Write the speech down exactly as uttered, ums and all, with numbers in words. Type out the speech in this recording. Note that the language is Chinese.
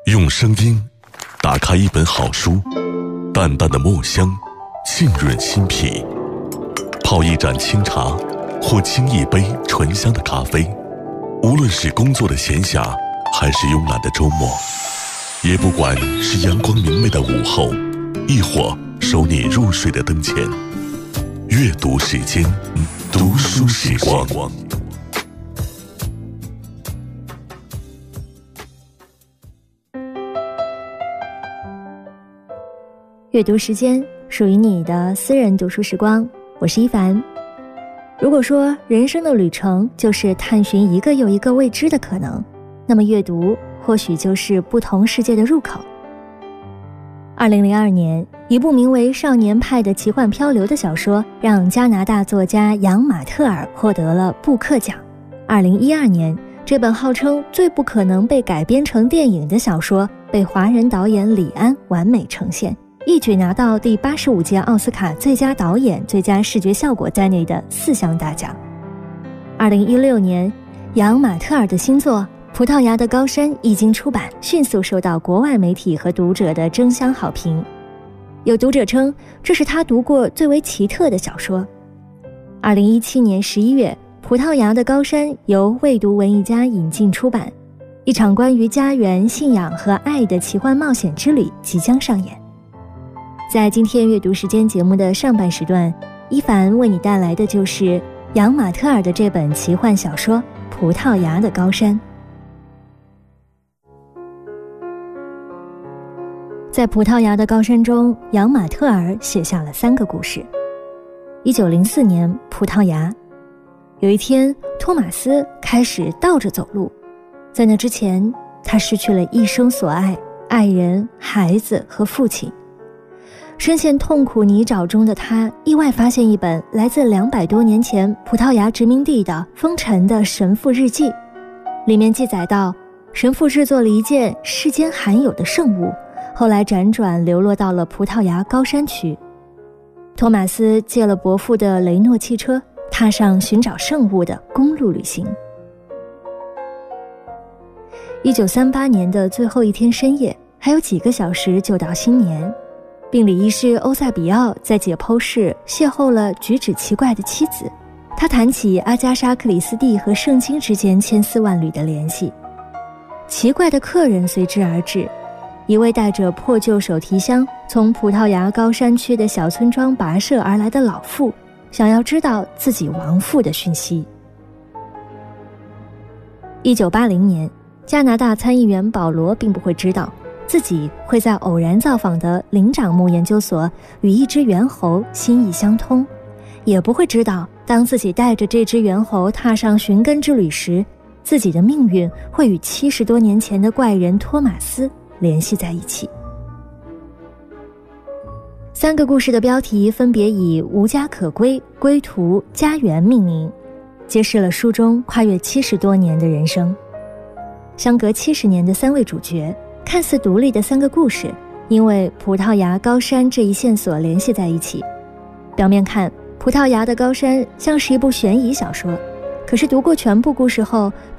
用声音打开一本好书，淡淡的墨香浸润心脾，泡一盏清茶或沏一杯醇香的咖啡，无论是工作的闲暇还是慵懒的周末，也不管是阳光明媚的午后，亦或守你入睡的灯前，阅读时间，读书时光。 阅读时间，属于你的私人读书时光，我是一凡。如果说人生的旅程就是探寻一个又一个未知的可能，那么阅读或许就是不同世界的入口。二零零二年，一部名为《少年派的奇幻漂流》的小说让加拿大作家杨马特尔获得了布克奖。二零一二年，这本号称最不可能被改编成电影的小说被华人导演李安完美呈现，一举拿到第八十五届奥斯卡最佳导演、最佳视觉效果在内的四项大奖。二零一六年，杨马特尔的新作《葡萄牙的高山》一经出版，迅速受到国外媒体和读者的争相好评。有读者称，这是他读过最为奇特的小说。二零一七年十一月，《葡萄牙的高山》由未读文艺家引进出版，一场关于家园、信仰和爱的奇幻冒险之旅即将上演。在今天阅读时间节目的上半时段，一凡为你带来的就是杨马特尔的这本奇幻小说《葡萄牙的高山》。在葡萄牙的高山中，杨马特尔写下了三个故事。一九零四年，葡萄牙。有一天，托马斯开始倒着走路，在那之前，他失去了一生所爱，爱人、孩子和父亲。深陷痛苦泥沼中的他，意外发现一本来自两百多年前葡萄牙殖民地的风尘的神父日记，里面记载到，神父制作了一件世间罕有的圣物，后来辗转流落到了葡萄牙高山区。托马斯借了伯父的雷诺汽车，踏上寻找圣物的公路旅行。一九三八年的最后一天深夜，还有几个小时就到新年。病理医师欧塞比奥在解剖室邂逅了举止奇怪的妻子，他谈起阿加莎·克里斯蒂和圣经之间千丝万缕的联系。奇怪的客人随之而至，一位带着破旧手提箱从葡萄牙高山区的小村庄跋涉而来的老妇，想要知道自己亡父的讯息。一九八零年，加拿大参议员保罗并不会知道自己会在偶然造访的灵长目研究所与一只猿猴心意相通，也不会知道当自己带着这只猿猴踏上寻根之旅时，自己的命运会与七十多年前的怪人托马斯联系在一起。三个故事的标题分别以无家可归、归途、家园命名，揭示了书中跨越七十多年的人生。相隔七十年的三位主角，看似独立的三个故事，因为葡萄牙高山这一线索联系在一起。表面看，葡萄牙的高山像是一部悬疑小说，可是读过全部故事后，